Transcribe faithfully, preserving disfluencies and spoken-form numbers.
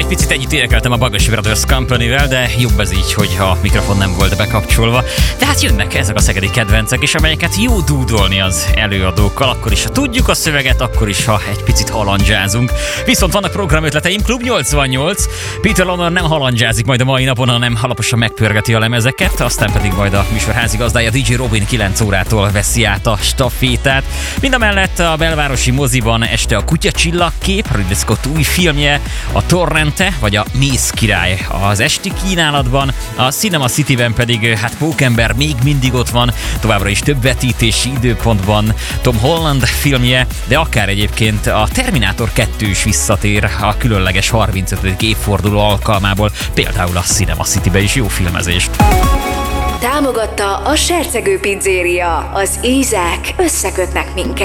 egy picit együtt énekeltem a Bagasi Brothers Company-vel, de jobb ez így, hogyha a mikrofon nem volt bekapcsolva. De hát jönnek ezek a szegedi kedvencek, és amelyeket jó dúdolni az előadókkal, akkor is, ha tudjuk a szöveget, akkor is, ha egy picit halandzsázunk. Viszont vannak programötleteim, Klub nyolcvannyolc. Peter Lonner nem halandzsázik majd a mai napon, hanem alaposan megpörgeti a lemezeket, aztán pedig majd a műsor házigazdája dé dzsé Robin kilenc órától veszi át a stafétát. Mindamellett a belvárosi moziban este a Kutya csillagkép, Ridley Scott új filmje, a Torrente vagy a Mész király az esti kínálatban, a Cinema Cityben pedig hát Pókember még mindig ott van, továbbra is több vetítési időpontban Tom Holland filmje, de akár egyébként a Terminátor kettő is visszatér a különleges harmincötödik évforduló alkalmából, például a Cinema Cityben is. Jó filmezést! Támogatta a Sercegő Pizzéria. Az ízek összekötnek minket.